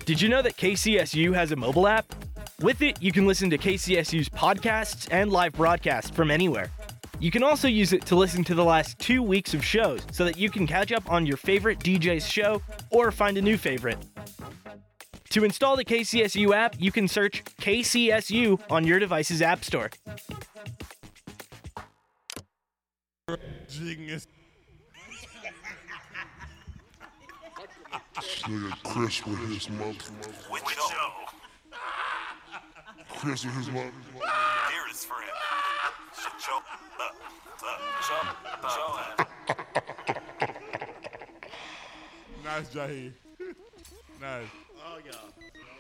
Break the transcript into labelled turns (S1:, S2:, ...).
S1: Did you know that KCSU has a mobile app? With it, you can listen to KCSU's podcasts and live broadcasts from anywhere. You can also use it to listen to the last 2 weeks of shows so that you can catch up on your favorite DJ's show or find a new favorite. To install the KCSU app, you can search KCSU on your device's app store.
S2: Genius.
S3: Nigga Chris with his mother.
S4: Which show?
S3: Chris with his mother.
S4: Dearest friend. Show.
S2: Nice, Jaheed. Nice.
S5: Oh, yeah.